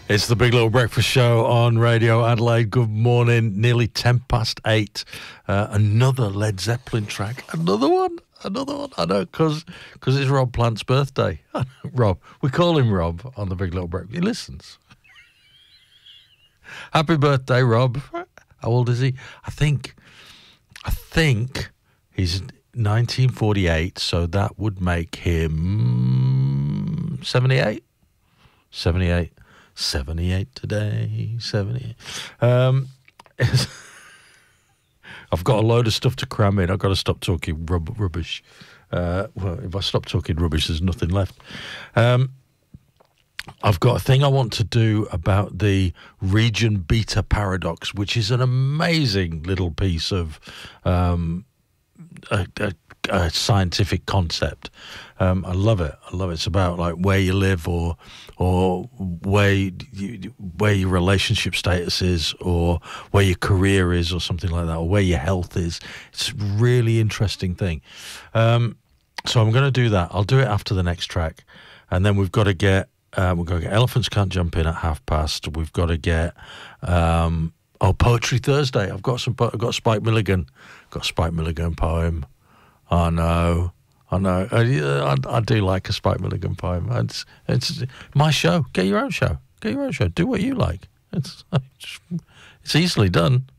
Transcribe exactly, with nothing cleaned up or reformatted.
It's the Big Little Breakfast Show on Radio Adelaide. Good morning. Nearly ten past eight. Uh, another Led Zeppelin track. Another one. Another one. I know, because it's Rob Plant's birthday. Rob. We call him Rob on the Big Little Breakfast. He listens. Happy birthday, Rob. How old is he? I think, I think he's nineteen forty-eight, so that would make him seventy-eight? seventy-eight. seventy-eight today, seventy-eight. Um, I've got a load of stuff to cram in. I've got to stop talking rub- rubbish. Uh, well, if I stop talking rubbish, there's nothing left. Um, I've got a thing I want to do about the region beta paradox, which is an amazing little piece of um, a, a, a scientific concept. Um, I love it. I love it. It's about like where you live, or or where you, where your relationship status is, or where your career is, or something like that, or where your health is. It's a really interesting thing. Um, so I'm going to do that. I'll do it after the next track, and then we've got to get uh, we've got to get Elephants Can't Jump In at half past. We've got to get um, oh Poetry Thursday. I've got some. I've got Spike Milligan. Got a Spike Milligan poem. I know. I know. I, I, I do like a Spike Milligan poem. It's, it's my show. Get your own show. Get your own show. Do what you like. It's it's easily done.